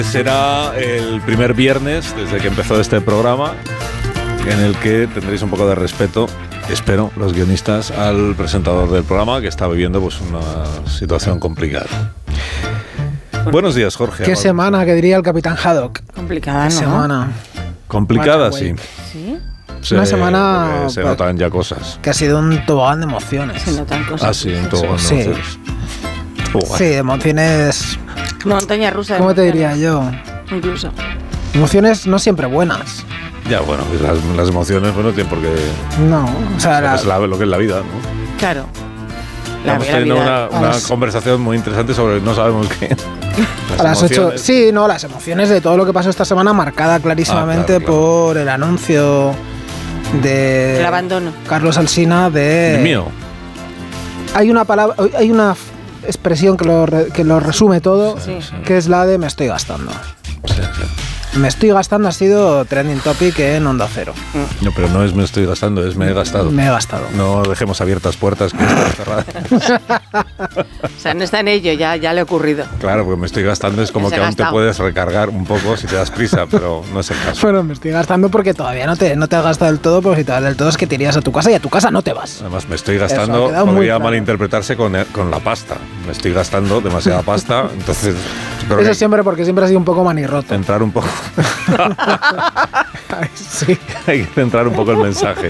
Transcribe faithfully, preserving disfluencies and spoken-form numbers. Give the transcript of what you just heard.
Será el primer viernes desde que empezó este programa en el que tendréis un poco de respeto, espero, los guionistas, al presentador del programa que está viviendo pues una situación complicada. Buenos días, Jorge. ¿Qué semana, que diría el Capitán Haddock? Complicada, ¿no? ¿Qué semana? Complicada, sí. ¿Sí? Sí, Una semana se notan ya cosas. Que ha sido un tobogán de emociones. Se notan cosas. Ah, sí, un tobogán de Sí. emociones. Tobogán. Sí, emociones... Montaña rusa. ¿Cómo te diría yo? Incluso. Emociones no siempre buenas. Ya, bueno, pues las, las emociones, bueno, tienen por qué... No, o sea... o sea, la- es la- lo que es la vida, ¿no? Claro. La, Estamos la teniendo vida. una, una Las- conversación muy interesante sobre no sabemos qué. A las ocho, emociones. sí, no, las emociones de todo lo que pasó esta semana, marcada clarísimamente Ah, claro, claro. por el anuncio de El abandono. Carlos Alsina de... El mío. Hay una palabra, hay una f- expresión que lo, re- que lo resume todo, Sí. que es la de me estoy gastando. Sí, sí. Me estoy gastando ha sido trending topic en Onda Cero. No, pero no es me estoy gastando, es me he gastado. Me he gastado. No dejemos abiertas puertas que están cerradas. O sea, no está en ello, ya, ya le ha ocurrido. Claro, porque me estoy gastando es como Se que ha aún te gastado. puedes recargar un poco si te das prisa, pero no es el caso. Bueno, me estoy gastando porque todavía no te, no te has gastado del todo, pero si te vas del todo es que te irías a tu casa y a tu casa no te vas. Además, me estoy Eso ha gastando, quedado muy podría claro. malinterpretarse con, el- con la pasta. Me estoy gastando demasiada pasta, entonces creo que Eso hay siempre porque siempre has sido un poco manirroto. que centrar un poco, Ay, sí. hay que centrar un poco el mensaje.